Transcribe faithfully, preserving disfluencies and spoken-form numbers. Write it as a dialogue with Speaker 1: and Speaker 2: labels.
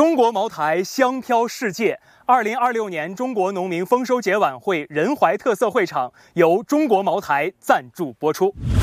Speaker 1: 中国茅台香飘世界。二零二六年中国农民丰收节晚会仁怀特色会场由中国茅台赞助播出。